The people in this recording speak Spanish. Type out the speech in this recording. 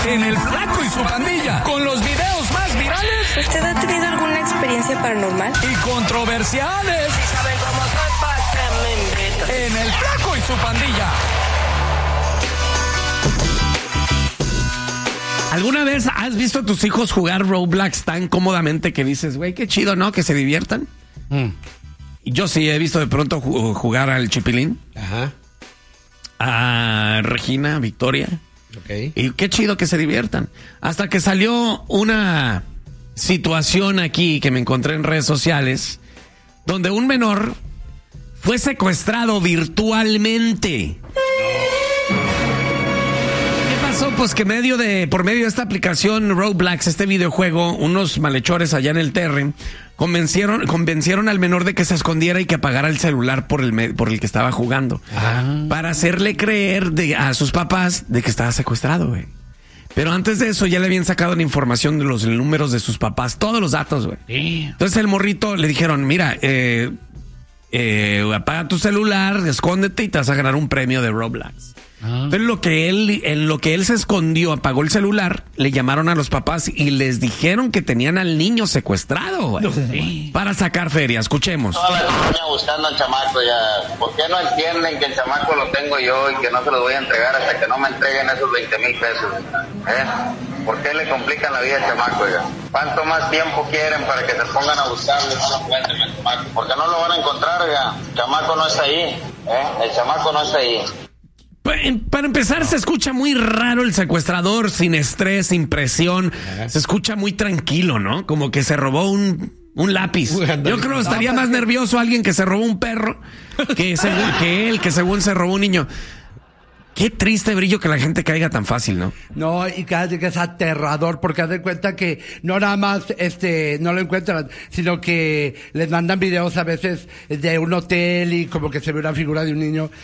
en El Flaco y su Pandilla, con los videos más virales. ¿Usted ha tenido alguna experiencia paranormal? Y controversiales. ¿Y saben cómo soy pa' que me invitan? En El Flaco y su Pandilla. ¿Alguna vez has visto a tus hijos jugar Roblox tan cómodamente que dices, güey, qué chido, ¿no? Que se diviertan. Yo sí he visto de pronto jugar al Chipilín. Ajá. A Regina, Victoria. Ok. Y qué chido que se diviertan. Hasta que salió una situación aquí que me encontré en redes sociales donde un menor fue secuestrado virtualmente. Pues que por medio de esta aplicación Roblox, este videojuego, unos malhechores allá en el Terre convencieron al menor de que se escondiera y que apagara el celular por el que estaba jugando. Para hacerle creer a sus papás de que estaba secuestrado, güey. Pero antes de eso ya le habían sacado la información de los números de sus papás, todos los datos, güey. Entonces el morrito le dijeron, mira, apaga tu celular, escóndete y te vas a ganar un premio de Roblox. Entonces en lo que él se escondió, apagó el celular, le llamaron a los papás y les dijeron que tenían al niño secuestrado, güey, para sacar feria. Escuchemos. Toda la colonia buscando al chamaco ya. ¿Por qué no entienden que el chamaco lo tengo yo y que no se lo voy a entregar hasta que no me entreguen esos 20,000 pesos? ¿Por qué le complican la vida al chamaco ya? ¿Cuánto más tiempo quieren para que se pongan a buscarlo y no lo encuentren al chamaco? Porque no lo van a encontrar ya. El chamaco no está ahí, el chamaco no está ahí. Para empezar, se escucha muy raro el secuestrador, sin estrés, sin presión. Se escucha muy tranquilo, ¿no? Como que se robó un lápiz. Yo creo que estaría más nervioso alguien que se robó un perro que según se robó un niño. Qué triste, Brillo, que la gente caiga tan fácil, ¿no? No, y cada vez que es aterrador, porque haz de cuenta que no nada más, no lo encuentran, sino que les mandan videos a veces de un hotel y como que se ve una figura de un niño